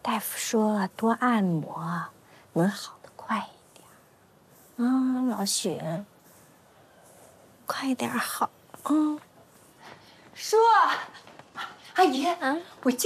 大夫说多按摩能好得快一点。啊，老许，快点好啊！ 叔，阿姨，我